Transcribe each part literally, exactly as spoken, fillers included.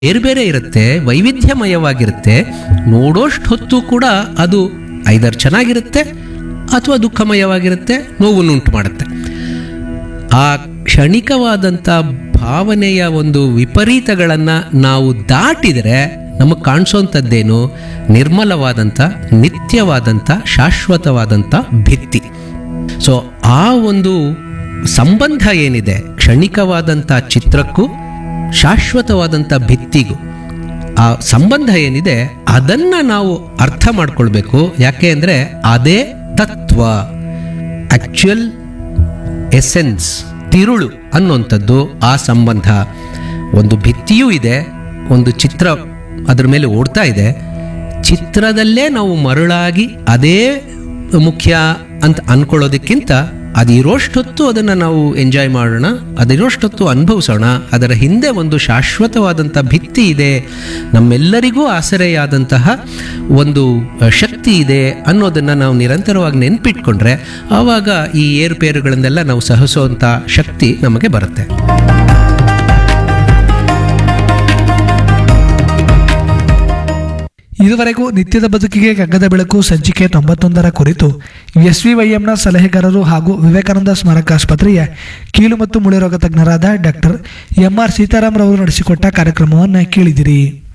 ಬೇರೆ ಬೇರೆ ಇರುತ್ತೆ, ವೈವಿಧ್ಯಮಯವಾಗಿರುತ್ತೆ. ನೋಡೋಷ್ಟು ಹೊತ್ತು ಕೂಡ ಅದು ಐದರ್ ಚೆನ್ನಾಗಿರುತ್ತೆ ಅಥವಾ ದುಃಖಮಯವಾಗಿರುತ್ತೆ, ನೋವನ್ನುಂಟು ಮಾಡುತ್ತೆ. ಆ ಕ್ಷಣಿಕವಾದಂಥ ಭಾವನೆಯ ಒಂದು ವಿಪರೀತಗಳನ್ನು ನಾವು ದಾಟಿದರೆ ನಮಗೆ ಕಾಣಿಸೋಂಥದ್ದೇನು? ನಿರ್ಮಲವಾದಂಥ, ನಿತ್ಯವಾದಂಥ, ಶಾಶ್ವತವಾದಂಥ ಭಿತ್ತಿ. ಸೊ ಆ ಒಂದು ಸಂಬಂಧ ಏನಿದೆ ಕ್ಷಣಿಕವಾದಂಥ ಚಿತ್ರಕ್ಕೂ ಶಾಶ್ವತವಾದಂಥ ಭಿತ್ತಿಗೂ, ಆ ಸಂಬಂಧ ಏನಿದೆ ಅದನ್ನು ನಾವು ಅರ್ಥ ಮಾಡ್ಕೊಳ್ಬೇಕು. ಯಾಕೆ ಅಂದರೆ ಅದೇ ತತ್ವ, ಆಕ್ಚುಯಲ್ ಎಸೆನ್ಸ್, ತಿರುಳು ಅನ್ನುವಂಥದ್ದು ಆ ಸಂಬಂಧ. ಒಂದು ಭಿತ್ತಿಯೂ ಇದೆ, ಒಂದು ಚಿತ್ರ ಅದರ ಮೇಲೆ ಓಡ್ತಾ ಇದೆ. ಚಿತ್ರದಲ್ಲೇ ನಾವು ಮರಳಾಗಿ ಅದೇ ಮುಖ್ಯ ಅಂತ ಅಂದ್ಕೊಳ್ಳೋದಕ್ಕಿಂತ ಅದಿರೋಷ್ಟೊತ್ತು ಅದನ್ನು ನಾವು ಎಂಜಾಯ್ ಮಾಡೋಣ, ಅದಿರೋಷ್ಟೊತ್ತು ಅನುಭವಿಸೋಣ. ಅದರ ಹಿಂದೆ ಒಂದು ಶಾಶ್ವತವಾದಂಥ ಭಿತ್ತಿ ಇದೆ, ನಮ್ಮೆಲ್ಲರಿಗೂ ಆಸರೆಯಾದಂತಹ ಒಂದು ಶಕ್ತಿ ಇದೆ ಅನ್ನೋದನ್ನು ನಾವು ನಿರಂತರವಾಗಿ ನೆನಪಿಟ್ಕೊಂಡ್ರೆ ಆವಾಗ ಈ ಏರುಪೇರುಗಳನ್ನೆಲ್ಲ ನಾವು ಸಹಿಸುವಂಥ ಶಕ್ತಿ ನಮಗೆ ಬರುತ್ತೆ. ಇದುವರೆಗೂ ನಿತ್ಯದ ಬದುಕಿಗೆ ಕಗ್ಗದ ಬೆಳಕು ಸಂಚಿಕೆ ತೊಂಬತ್ತೊಂದರ ಕುರಿತು ಎಸ್ ವಿ ವೈ ಎಂನ ಸಲಹೆಗಾರರು ಹಾಗೂ ವಿವೇಕಾನಂದ ಸ್ಮಾರಕ ಆಸ್ಪತ್ರೆಯ ಕೀಲು ಮತ್ತು ಮೂಳೆ ರೋಗ ತಜ್ಞರಾದ ಡಾಕ್ಟರ್ ಎಂ ಆರ್ ಸೀತಾರಾಮ್ ರವರು ನಡೆಸಿಕೊಟ್ಟ ಕಾರ್ಯಕ್ರಮವನ್ನು ಕೇಳಿದಿರಿ.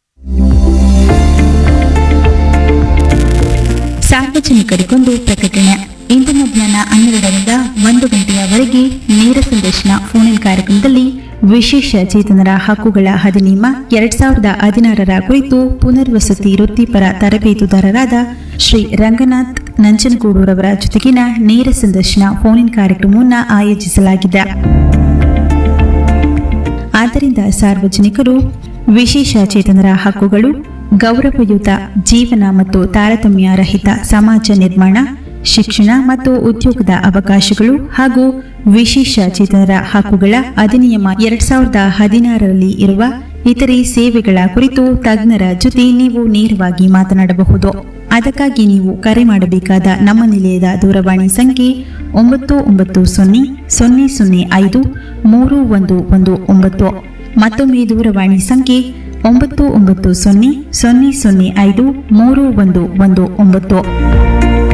ಸಾರ್ವಜನಿಕರಿಗೊಂದು ಪ್ರಕಟಣೆ. ಇಂದು ಮಧ್ಯಾಹ್ನ ಹನ್ನೆರಡರಿಂದ ಒಂದು ಗಂಟೆಯವರೆಗೆ ನೇರ ಸಂದರ್ಶನ ಫೋನ್ ಇನ್ ಕಾರ್ಯಕ್ರಮದಲ್ಲಿ ವಿಶೇಷ ಚೇತನರ ಹಕ್ಕುಗಳ ಅಧಿನಿಯಮ ಎರಡ್ ಸಾವಿರದ ಹದಿನಾರರ ಕುರಿತು ಪುನರ್ವಸತಿ ವೃತ್ತಿಪರ ತರಬೇತುದಾರರಾದ ಶ್ರೀ ರಂಗನಾಥ್ ನಂಜನಗೂಡೂರವರ ಜೊತೆಗಿನ ನೇರ ಸಂದರ್ಶನ ಫೋನ್ ಇನ್ ಕಾರ್ಯಕ್ರಮವನ್ನು ಆಯೋಜಿಸಲಾಗಿದೆ. ಆದ್ದರಿಂದ ಸಾರ್ವಜನಿಕರು ವಿಶೇಷ ಚೇತನರ ಹಕ್ಕುಗಳು, ಗೌರವಯುತ ಜೀವನ ಮತ್ತು ತಾರತಮ್ಯ ರಹಿತ ಸಮಾಜ ನಿರ್ಮಾಣ, ಶಿಕ್ಷಣ ಮತ್ತು ಉದ್ಯೋಗದ ಅವಕಾಶಗಳು ಹಾಗೂ ವಿಶೇಷ ಚೇತನರ ಹಕ್ಕುಗಳ ಅಧಿನಿಯಮ ಎರಡ್ ಸಾವಿರದ ಹದಿನಾರರಲ್ಲಿ ಇರುವ ಇತರೆ ಸೇವೆಗಳ ಕುರಿತು ತಜ್ಞರ ಜೊತೆ ನೀವು ನೇರವಾಗಿ ಮಾತನಾಡಬಹುದು. ಅದಕ್ಕಾಗಿ ನೀವು ಕರೆ ಮಾಡಬೇಕಾದ ನಮ್ಮ ನಿಲಯದ ದೂರವಾಣಿ ಸಂಖ್ಯೆ ಒಂಬತ್ತು ಒಂಬತ್ತು ಸೊನ್ನೆ ಸೊನ್ನೆ ಸೊನ್ನೆ ಐದು ಮೂರು ಒಂದು ಒಂದು ಒಂಬತ್ತು. ಮತ್ತೊಮ್ಮೆ ದೂರವಾಣಿ ಸಂಖ್ಯೆ ಒಂಬತ್ತು ಒಂಬತ್ತು ಸೊನ್ನೆ ಸೊನ್ನೆ ಸೊನ್ನೆ ಐದು ಮೂರು ಒಂದು ಒಂದು ಒಂಬತ್ತು.